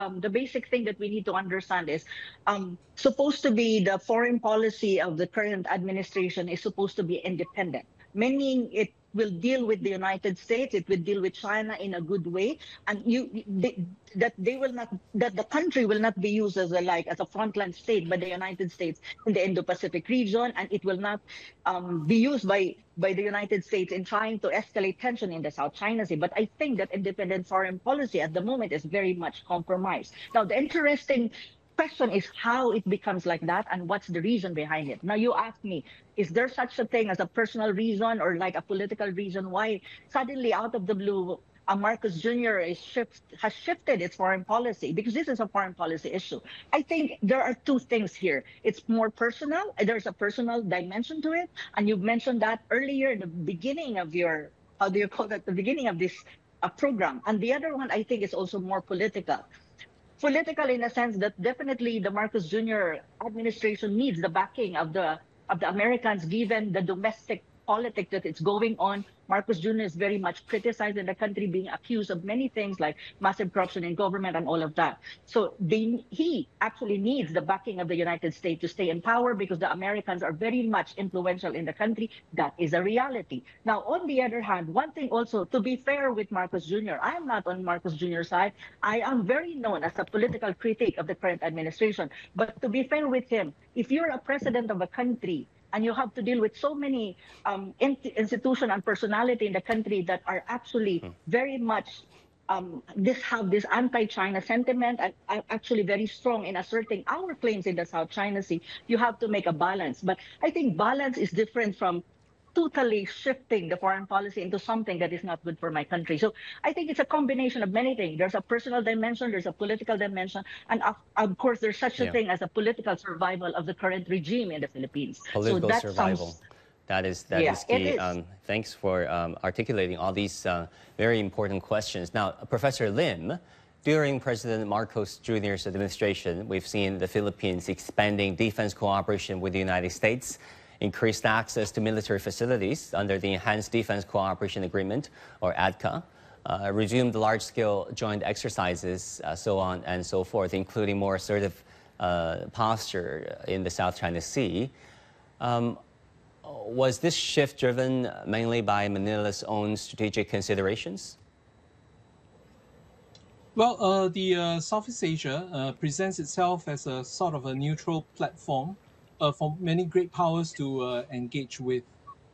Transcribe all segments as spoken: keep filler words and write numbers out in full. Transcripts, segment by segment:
um, the basic thing that we need to understand is um, supposed to be the foreign policy of the current administration is supposed to be independent, meaning it will deal with the United States, it will deal with China in a good way, and you they, that they will not that the country will not be used as a like as a frontline state by the United States in the Indo-Pacific region, and it will not um, be used by by the United States in trying to escalate tension in the South China Sea. But I think that independent foreign policy at the moment is very much compromised. Now, the interesting question is how it becomes like that and what's the reason behind it. Now, you ask me, is there such a thing as a personal reason or like a political reason why suddenly out of the blue uh, Marcos Junior is shift, has shifted its foreign policy? Because this is a foreign policy issue. I think there are two things here. It's more personal. There's a personal dimension to it. And you mentioned that earlier in the beginning of your, how do you call that, the beginning of this uh, program. And the other one, I think, is also more political. Political in a sense that definitely the Marcos Junior administration needs the backing of the of the Americans, given the domestic politics that it's going on. Marcos Junior is very much criticized in the country, being accused of many things like massive corruption in government and all of that. So they, he actually needs the backing of the United States to stay in power because the Americans are very much influential in the country. That is a reality. Now, on the other hand, one thing also, to be fair with Marcos Junior, I am not on Marcos Junior's side. I am very known as a political critic of the current administration. But to be fair with him, if you're a president of a country, and you have to deal with so many um, in institution and personality in the country that are actually hmm. very much um, this have this anti-China sentiment and are actually very strong in asserting our claims in the South China Sea. You have to make a balance. But I think balance is different from totally shifting the foreign policy into something that is not good for my country. So I think it's a combination of many things. There's a personal dimension, there's a political dimension, and of, of course, there's such a yeah. thing as a political survival of the current regime in the Philippines. Political so survival. Sounds, that is that yeah, is key. Um, thanks for um, articulating all these uh, very important questions. Now, Professor Lim, during President Marcos Junior's administration, we've seen the Philippines expanding defense cooperation with the United States, increased access to military facilities under the Enhanced Defense Cooperation Agreement, or A D C A, uh, resumed large-scale joint exercises, uh, so on and so forth, including more assertive uh, posture in the South China Sea. Um, was this shift driven mainly by Manila's own strategic considerations? Well, uh, the uh, Southeast Asia uh, presents itself as a sort of a neutral platform Uh, for many great powers to uh, engage with.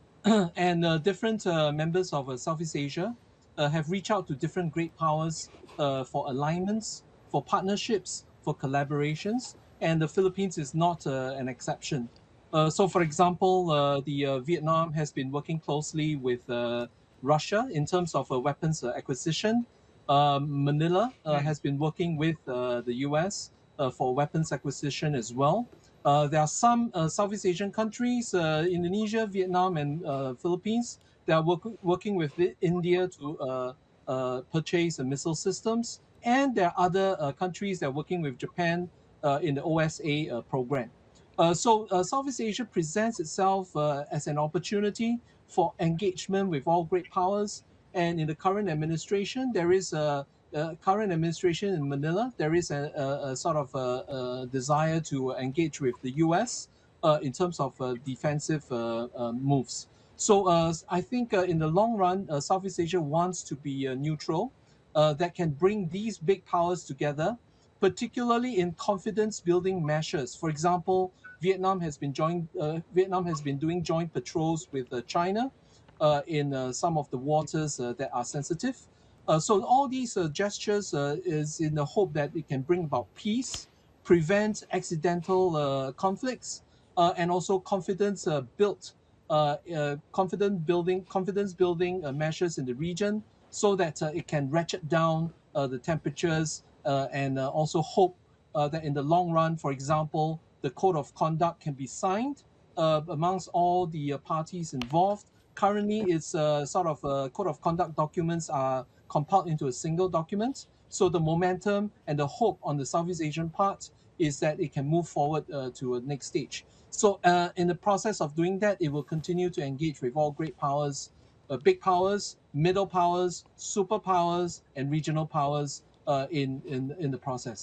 and uh, different uh, members of uh, Southeast Asia uh, have reached out to different great powers uh, for alignments, for partnerships, for collaborations, and the Philippines is not uh, an exception. Uh, so, for example, uh, the uh, Vietnam has been working closely with uh, Russia in terms of uh, weapons uh, acquisition. Uh, Manila uh, has been working with uh, the U S uh, for weapons acquisition as well. Uh, there are some uh, Southeast Asian countries, uh, Indonesia, Vietnam, and uh, Philippines, that are work working with India to uh, uh, purchase uh, missile systems. And there are other uh, countries that are working with Japan uh, in the O S A uh, program. Uh, so uh, Southeast Asia presents itself uh, as an opportunity for engagement with all great powers. And in the current administration, there is a Uh, current administration in Manila, there is a, a, a sort of a, a desire to engage with the U S uh, in terms of uh, defensive uh, uh, moves. So uh, I think uh, in the long run, uh, Southeast Asia wants to be uh, neutral uh, that can bring these big powers together, particularly in confidence-building measures. For example, Vietnam has been joined. Uh, Vietnam has been doing joint patrols with uh, China uh, in uh, some of the waters uh, that are sensitive. Uh, so all these uh, gestures uh, is in the hope that it can bring about peace, prevent accidental uh, conflicts, uh, and also confidence uh, built, uh, uh, confident building, confidence building uh, measures in the region, so that uh, it can ratchet down uh, the temperatures, uh, and uh, also hope uh, that in the long run, for example, the code of conduct can be signed uh, amongst all the uh, parties involved. Currently, it's uh, sort of uh, code of conduct documents are compiled into a single document. So the momentum and the hope on the Southeast Asian part is that it can move forward uh, to a next stage. So uh, in the process of doing that, it will continue to engage with all great powers, uh, big powers, middle powers, superpowers, and regional powers uh, in, in, in the process.